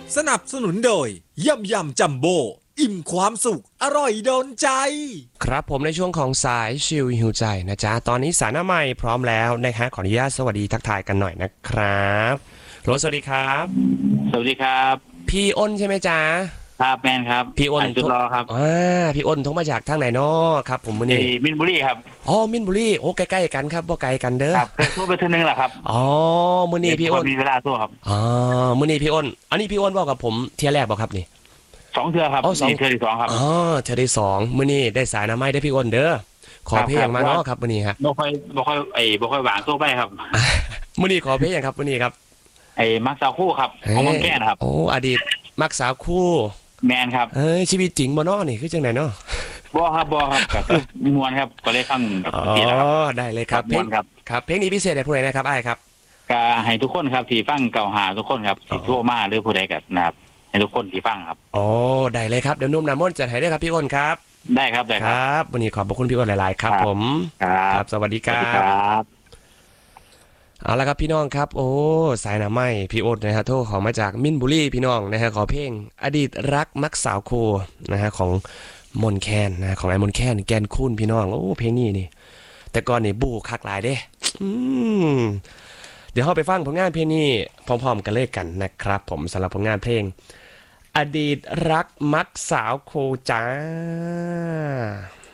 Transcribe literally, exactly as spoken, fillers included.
สนับสนุนโดยยำยำจัมโบ้อิ่มความสุขอร่อยโดนใจครับผมในช่วงของสายชิลหิวใจนะจ๊ะตอนนี้สายหน้าใหม่พร้อมแล้วนะฮะขออนุญาตสวัสดีทักทายกันหน่อยนะครับโหลสวัสดีครับสวัสดีครับพี่อ้นใช่ไหมจ๊ะครับแมนครับพี่อ้นสุดรอครับอ่าพี่อ้นโทรมาจากทางไหนเนาะครับผมมื้อที่นี้มินบุรีครับอ๋อมินบุรีโอ้ใกล้ๆกันครับบ่ไกลกันเด้อครับเคยโทรไปเท่านึงแหละครับอ๋อมื้อนี้พี่อ้นมีเวลาโทรครับอ๋อมื้อนี้พี่อ้นอันนี้พี่อ้นบอกกับผมเที่ยแรกบ่ครับนี่สองเทือครับอ๋อสองเทือที่สองครับอ๋อเที่ยที่สองมื้อนี้ได้สายน้ำไม้ได้พี่อ้นเด้อขอเพลงมาเนาะครับมื้อนี้ครับบ่ค่อยบ่ค่อยไอ้บ่ค่อยหวานโทรไปครับมื้อนี้ขอเพลงครับมื้อนี้ครับไอ้มักสาวคู่ครับของมังแก้นครับโอ้อดีตมักสาวคู่แมนครับเอ้ยชีวิตจริงบ่เนาะนี่คือจังไดเนาะบ่ครับบ่ครับก็คือมีมวนครับก็เลยฟังอ๋อเสียครับได้เลยครับเพลงครับครับเพลงนี้พิเศษให้ผู้ใดนะครับอ้ายครับก็ให้ทุกคนครับที่ฟังเก่าหาทุกคนครับที่โทรมาหรือผู้ใดก็นะครับให้ทุกคนที่ฟังครับอ๋อได้เลยครับเดี๋ยวนุ่มน้ำมนต์จัดให้ได้ครับพี่อ้นครับได้ครับได้ครับวันนี้ขอบพระคุณพี่อ้นหลายๆครับผมครับสวัสดีครับเอาละครับพี่น้องครับโอ้สายน้ำไม้พี่อ้นนะฮะโทรขอมาจากมินบุรีพี่น้องนะฮะขอเพลงอดีตรักมักสาวโคนะฮะของมนแคนนะของไอ้มนแคนแกนคูนพี่น้องโอ้เพลงนี้นี่แต่ก่อนนี่บูคักหลายเด้อืมเดี๋ยวเราไปฟังผลงานเพลงนี้พร้อมๆกันเลยกันนะครับผมสำหรับผลงานเพลงอดีตรักมักสาวโคจ้า